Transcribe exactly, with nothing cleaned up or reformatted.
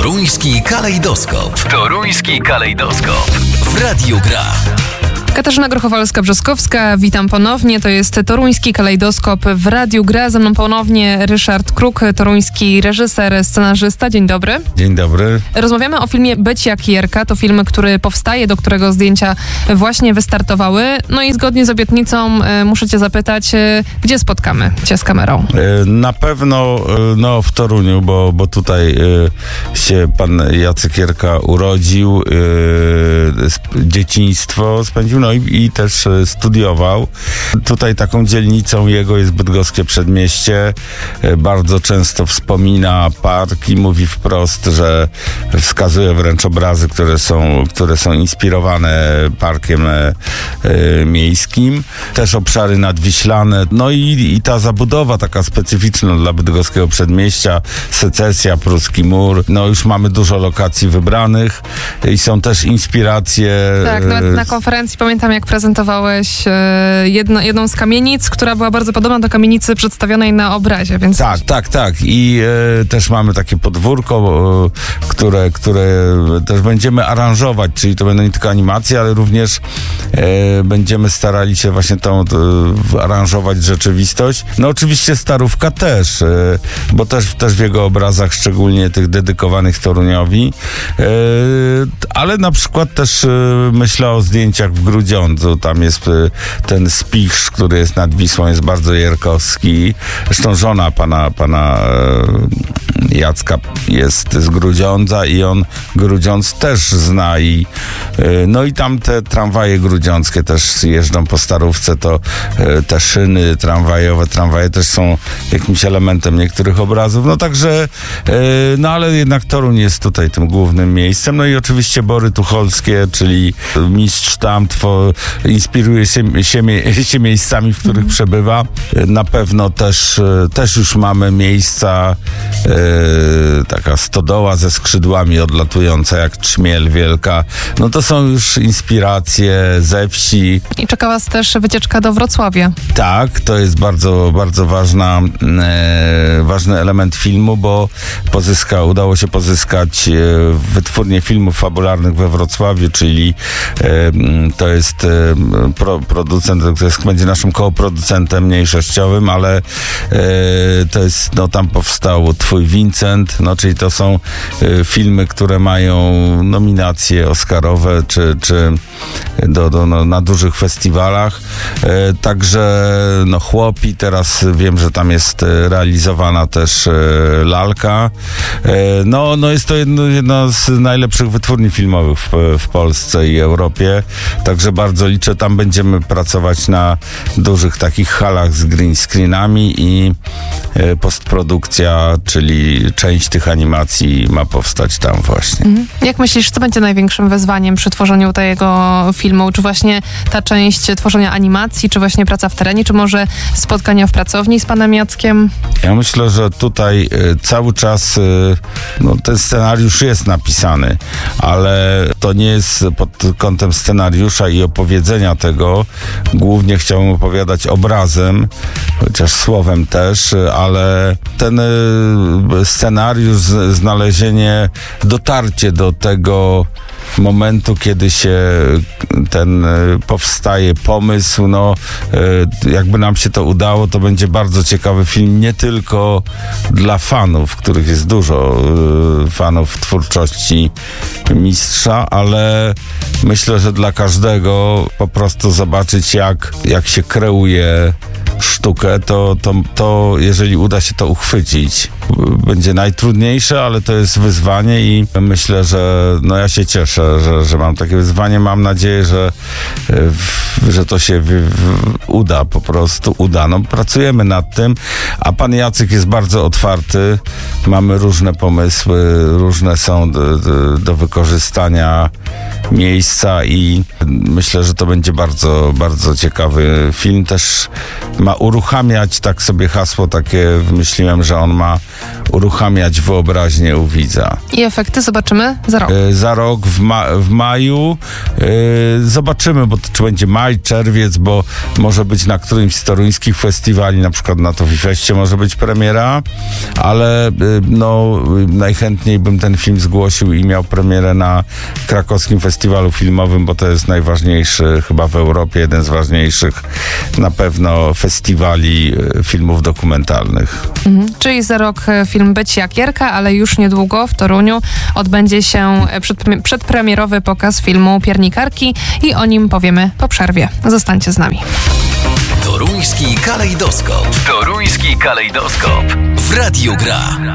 Toruński kalejdoskop. Toruński kalejdoskop. W Radiu Gra. Katarzyna Grochowalska-Brzeskowska, witam ponownie. To jest Toruński kalejdoskop w Radiu Gra. Ze mną ponownie Ryszard Kruk, toruński reżyser, scenarzysta. Dzień dobry. Dzień dobry. Rozmawiamy o filmie Być jak Jerka. To film, który powstaje, do którego zdjęcia właśnie wystartowały. No i zgodnie z obietnicą y, muszę cię zapytać, y, gdzie spotkamy cię z kamerą? Na pewno no, w Toruniu, bo, bo tutaj y, się pan Jacek Jerka urodził, y, dzieciństwo spędził. No i, i też studiował. Tutaj taką dzielnicą jego jest bydgoskie Przedmieście. Bardzo często wspomina park i mówi wprost, że wskazuje wręcz obrazy, które są, które są inspirowane parkiem e, e, miejskim. Też obszary nadwiślane. No i, i ta zabudowa taka specyficzna dla bydgoskiego Przedmieścia. Secesja, Pruski Mur. No już mamy dużo lokacji wybranych i są też inspiracje. Tak, nawet na konferencji pamiętam, jak prezentowałeś e, jedno, jedną z kamienic, która była bardzo podobna do kamienicy przedstawionej na obrazie, więc... Tak, tak, tak. I e, też mamy takie podwórko, e, które, które też będziemy aranżować, czyli to będą nie tylko animacje, ale również e, będziemy starali się właśnie tą e, aranżować rzeczywistość. No oczywiście Starówka też, e, bo też, też w jego obrazach, szczególnie tych dedykowanych Toruniowi, e, ale na przykład też e, myślę o zdjęciach w Grudziądzu. Tam jest ten Spichrz, który jest nad Wisłą, jest bardzo jerkowski. Zresztą żona pana, pana Jacka jest z Grudziądza i on Grudziądz też zna i no i tam te tramwaje grudziąckie też jeżdżą po Starówce, to te szyny tramwajowe, tramwaje też są jakimś elementem niektórych obrazów. No także, no ale jednak Toruń jest tutaj tym głównym miejscem. No i oczywiście Bory Tucholskie, czyli mistrz tam Two, inspiruje się, się, się miejscami, w których mm. przebywa. Na pewno też, też już mamy miejsca, e, taka stodoła ze skrzydłami odlatująca, jak Trzmiel Wielka. No to są już inspiracje ze wsi. I czeka was też wycieczka do Wrocławia. Tak, to jest bardzo, bardzo ważna, e, ważny element filmu, bo pozyska, udało się pozyskać e, wytwórnię filmów fabularnych we Wrocławiu, czyli e, to jest e, pro, producent, który jest, będzie naszym koproducentem mniejszościowym, ale e, to jest, no tam powstał Twój Vincent, no czyli to są e, filmy, które mają nominacje oscarowe, czy, czy do, do, no, na dużych festiwalach. E, także no Chłopi, teraz wiem, że tam jest realizowana też e, lalka. E, no, no jest to jedno, jedna z najlepszych wytwórni filmowych w, w Polsce i Europie, także bardzo liczę, tam będziemy pracować na dużych takich halach z green screenami i e, postprodukcja, czyli część tych animacji ma powstać tam właśnie. Mhm. Jak myślisz, co będzie największym wyzwaniem przy tworzeniu tego filmu? Czy właśnie ta część tworzenia animacji, czy właśnie praca w terenie, czy może spotkania w pracowni z panem Jackiem? Ja myślę, że tutaj y, cały czas y, no, ten scenariusz jest napisany, ale to nie jest pod kątem scenariusza i opowiedzenia tego. Głównie chciałbym opowiadać obrazem, chociaż słowem też, ale ten y, scenariusz, z, znalezienie, dotarcie do tego momentu, kiedy się ten powstaje pomysł, no jakby nam się to udało, to będzie bardzo ciekawy film, nie tylko dla fanów, których jest dużo, fanów twórczości mistrza, ale myślę, że dla każdego po prostu zobaczyć, jak, jak się kreuje sztukę, to, to, to jeżeli uda się to uchwycić, będzie najtrudniejsze, ale to jest wyzwanie i myślę, że no ja się cieszę, że, że mam takie wyzwanie. Mam nadzieję, że, że to się w, w, uda, po prostu uda. No, pracujemy nad tym, a pan Jacek jest bardzo otwarty. Mamy różne pomysły, różne są do, do, do wykorzystania miejsca i myślę, że to będzie bardzo, bardzo ciekawy film. Też ma uruchamiać, tak sobie hasło takie wymyśliłem, że on ma uruchamiać wyobraźnię u widza. I efekty zobaczymy za rok. E, za rok w, ma- w maju e, zobaczymy, bo to czy będzie maj, czerwiec, bo może być na którymś z toruńskich festiwali, na przykład na Tofifeście może być premiera, ale e, no najchętniej bym ten film zgłosił i miał premierę na krakowskim festiwalu filmowym, bo to jest najważniejszy chyba w Europie, jeden z ważniejszych na pewno festiwali e, filmów dokumentalnych. Mhm. Czyli za rok film Być jak Jerka, ale już niedługo w Toruniu odbędzie się przed, przedpremierowy pokaz filmu Piernikarki i o nim powiemy po przerwie. Zostańcie z nami. Toruński kalejdoskop. Toruński kalejdoskop. W Radiu Gra.